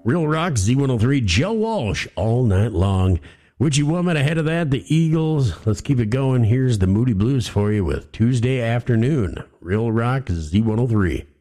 Real Rock Z103, Joe Walsh all night long. Would You Woman? Ahead of that, the Eagles. Let's keep it going. Here's the Moody Blues for you with Tuesday Afternoon. Real Rock Z103.